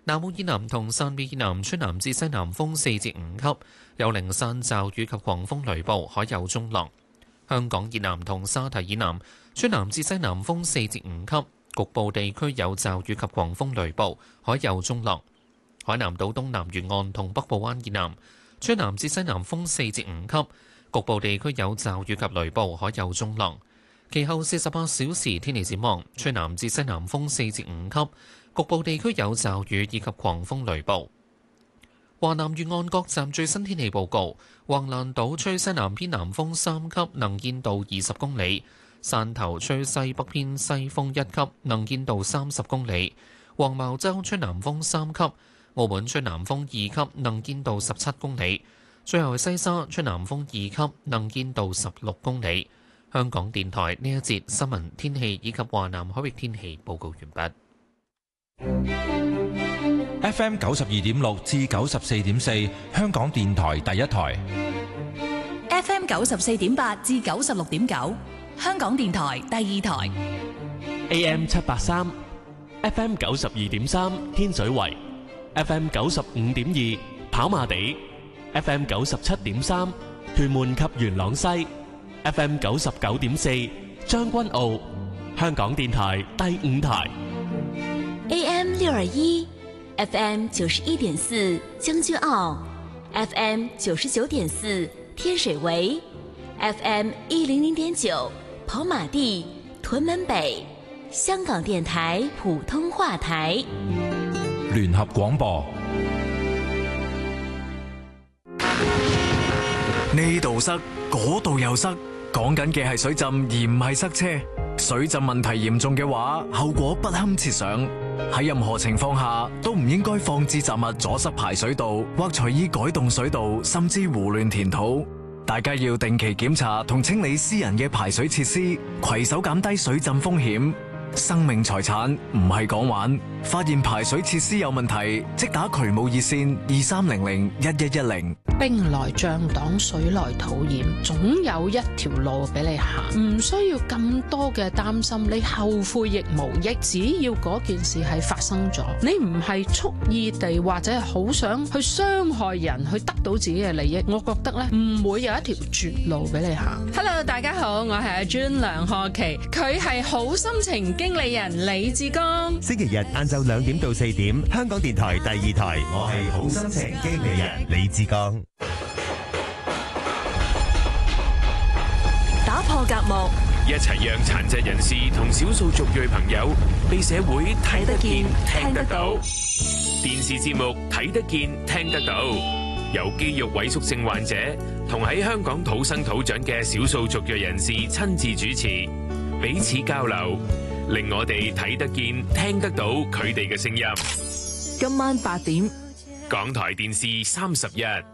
南澳以南同汕尾以南吹南至西南風4至5級，有零散驟雨及狂風雷暴，海有中浪。香港以南同沙堤以南吹南至西南風4至5級，局部地區有驟雨及狂風雷暴，海有中浪。海南島東南沿岸同北部灣以南吹南至西南風4至5級，局部地區有驟雨及雷暴，海有中浪。其後48小時天氣展望，吹南至西南風4至5級，局部地區有驟雨以及狂風雷暴。華南沿岸各站最新天氣報告：橫瀾島吹西南偏南風3級，能見度20公里；汕頭吹西北偏西風1級，能見度30公里；黃茅洲吹南風3級，澳門吹南風2級，能見度17公里；最後係西沙吹南風2級，能見度16公里。香港電台呢一節新聞天氣以及華南海域天氣報告完畢。 FM 92.6至94.4，香港電台第一台。 FM 94.8至96.9，香港電台第二台。 AM 783 ，FM 92.3天水圍，FM 95.2跑馬地，FM 97.3屯門及元朗西，FM 99.4將軍澳，香港電台第五台。 AM 621，FM 91.4將軍澳，FM 99.4天水圍，FM 100.9跑馬地、屯門北，香港電台普通話台。 聯合廣播。 呢度塞，嗰度又塞，講緊嘅係水浸而唔係塞車。水浸問題嚴重嘅話，後果不堪設想。喺任何情況下都唔應該放置雜物阻塞排水道，或隨意改動水道，甚至胡亂填土。大家要定期檢查同清理私人嘅排水設施，攜手減低水浸風險。生命財產唔係講玩，發現排水設施有問題，即打渠務熱線23001110。 兵來將擋，水來土掩，總有一條路俾你行，唔需要咁多嘅擔心，你後悔亦無益。只要嗰件事係發生咗，你唔係蓄意地或者係好想去傷害人，去得到自己嘅利益，我覺得呢唔會有一條絕路俾你行。Hello， 大家好，我係阿 Jun 梁學琪，佢係好心情經理人李志剛。 星期日晏晝2點到4點，香港電台第二台，我係好心情經理人李志剛。 打破隔膜， 一齊讓殘疾人士同少數族裔朋友被社會睇得見、聽得到。電視節目睇得見、聽得到，由肌肉萎縮症患者同喺香港土生土長嘅少數族裔人士親自主持，彼此交流，令我哋睇得見、聽得到佢哋嘅聲音。 今晚8點， 港台電視31。